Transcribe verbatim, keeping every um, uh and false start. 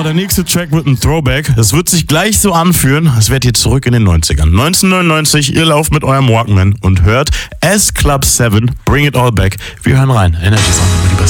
So, der nächste Track wird ein Throwback. Es wird sich gleich so anfühlen, als wärt ihr zurück in den neunzigern. neunzehnhundertneunundneunzig, ihr lauft mit eurem Walkman und hört S Club sieben, Bring It All Back. Wir hören rein. Energy Song über die Beste.